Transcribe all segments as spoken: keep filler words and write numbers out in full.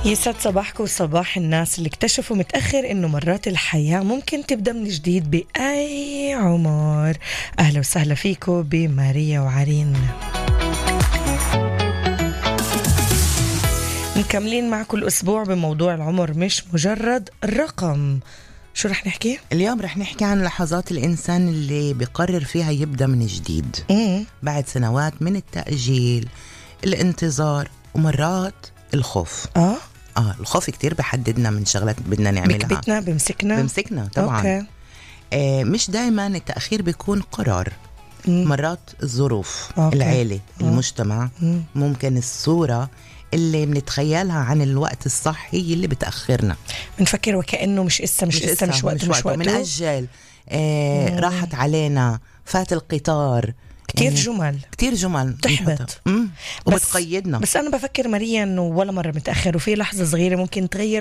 يسعد صباحكم وصباح الناس اللي اكتشفوا متأخر إنه مرات الحياة ممكن تبدأ من جديد بأي عمر. أهلا وسهلا فيكم بماريا وعرين. مكملين معكم الأسبوع بموضوع العمر مش مجرد رقم. شو رح نحكي؟ اليوم رح نحكي عن لحظات الإنسان اللي بيقرر فيها يبدأ من جديد مم. بعد سنوات من التأجيل، الانتظار، ومرات الخوف. آه آه الخوف كتير بحددنا من شغلات بدنا نعملها، بكبتنا بمسكنا بمسكنا طبعا. أوكي. آه مش دايما التأخير بيكون قرار. مم. مرات الظروف، أوكي. العيلة، مم. المجتمع، مم. ممكن الصورة اللي بنتخيلها عن الوقت الصح هي اللي بتأخرنا. بنفكر وكأنه مش إسا مش إسا مش وقته مش وقته منأجل، آه راحت علينا، فات القطار. كتير يعني جمل كتير جمل بتحبط وبتقيدنا. بس أنا بفكر ماريا إنه ولا مرة متأخر، وفي لحظة صغيرة ممكن تغير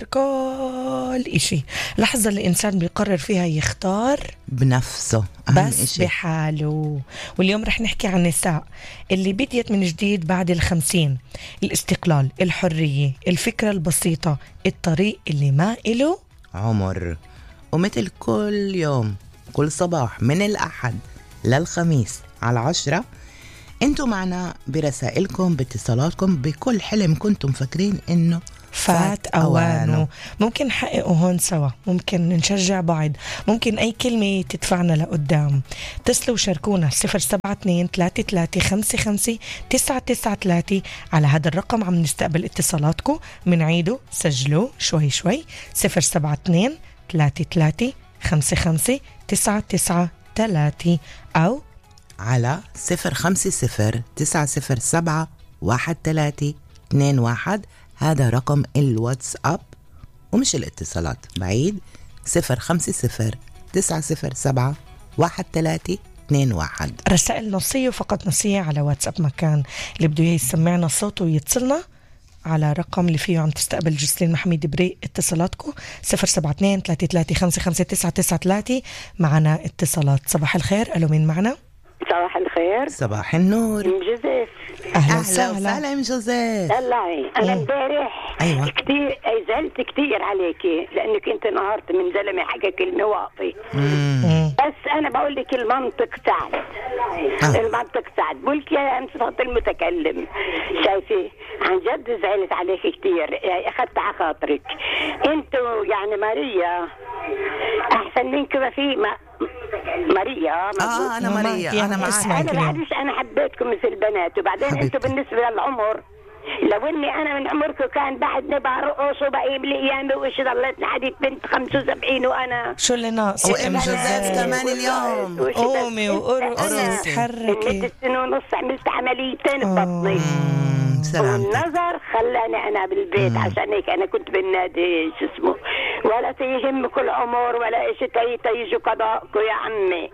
كل إشي. لحظة اللي الإنسان بيقرر فيها يختار بنفسه بس إشي. بحاله. واليوم رح نحكي عن النساء اللي بديت من جديد بعد الخمسين. الاستقلال، الحرية، الفكرة البسيطة، الطريق اللي ما إله عمر. ومثل كل يوم، كل صباح من الأحد للخميس على عشرة، انتوا معنا برسائلكم، باتصالاتكم، بكل حلم كنتم فاكرين انه فات أوانه. ممكن نحققه هون سوا، ممكن نشجع بعض، ممكن أي كلمة تدفعنا لقدام. اتصلوا وشاركونا صفر سبعة اثنين ثلاثة ثلاثة خمسة خمسة تسعة تسعة ثلاثة. على هذا الرقم عم نستقبل اتصالاتكم، منعيده سجلوا شوي شوي صفر سبعة اثنين ثلاثة ثلاثة خمسة خمسة تسعة تسعة ثلاثة أو على صفر خمسة صفر تسعة صفر سبعة واحد ثلاثة اثنين واحد. هذا رقم الواتساب ومش الاتصالات. بعيد صفر خمسة صفر تسعة صفر سبعة واحد ثلاثة اثنين واحد. رسائل نصية وفقط نصية على واتساب مكان. اللي بده يسمعنا صوته ويتصلنا على رقم اللي فيه عم تستقبل جسلين محميد بري اتصالاتكم صفر سبعة اثنين ثلاثة ثلاثة خمسة خمسة تسعة تسعة ثلاثة. معنا اتصالات. صباح الخير. ألو، مين معنا؟ صباح الخير. صباح النور. ام جوزيف. أهلا وسهلا ام جوزيف. طلعي انا امبارح أيوة. كتير زعلت كتير عليكي لانك انت نهارت من زلمه حاجه كلمه واطي. بس انا بقول لك المنطق سعد. آه. المنطق سعد. قلت يا امس المتكلم شايفي عن جد زعلت عليك كتير، اخذت على خاطرك. انتوا يعني ماريا احسن منك ما في ما ماريا. اه انا ماريا، انا معك. انا بعرفش، انا حبيتكم مثل البنات. وبعدين انتوا بالنسبه للعمر، لو اني انا من عمركم كان بعد نبقى رقص وبقيم الايام وش ضليت لحد بنت خمسة وسبعين وانا شو اللي ناقص؟ وام جوزيف كمان اليوم قومي وقرصي حركي. ست سنين ونص عملت عمليتين ببطني. سلامتك. والنظر خلاني انا بالبيت. مم. عشان هيك انا كنت بالنادي شو اسمه، ولا تيهم كل عمر ولا اشي تي تيجوا قضاءكم يا عمي.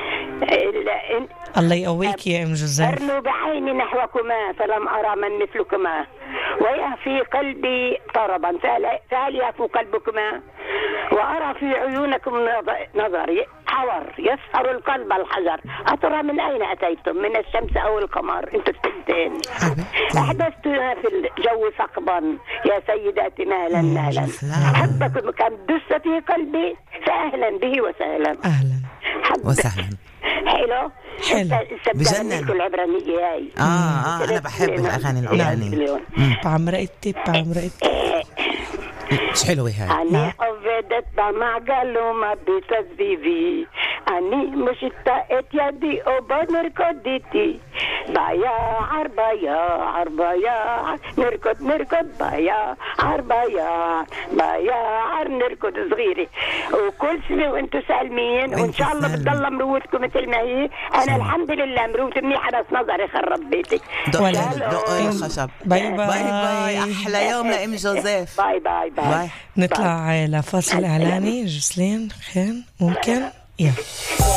الله يقويك يا ام جوزيف. أرنوا بعيني نحوكما فلم أرى من مثلكما ويهفي قلبي طربا فهل يهفو قلبكما وأرى في عيونكم نظري حور يسهر القلب الحجر. أترى من أين أتيتم، من الشمس أو القمر؟ أنتوا التنتين. أحدثتنا في الجو ثقبا يا سيداتي مهلا مهلا. حبكم كم دس في قلبي فأهلا به وسهلا. أهلا وسهلا. حلو حلو بجنن العبرانية هاي. آه, آه أنا بحب الأغاني العبرانية. بعمرقتي بعمرقتي مش حلوة هاي. أنا عبدت بمعقل وما بتسبيبي أني مشتاقت يدي وبنركضتي بايا بايا بايا نركض نركض بايا بايا بايا نركض صغيرة وكل سنة وانتو سالمين وإن شاء الله بتضل مروتكم مثل ما هي. أنا الحمد لله مروت منيحة بس نظري خرب بيتك. دقي دقي الخشب. باي باي باي باي. أحلى يوم لأم جوزيف. باي باي باي. نطلع لفاصل إعلاني. جسلين خير ممكن يلا.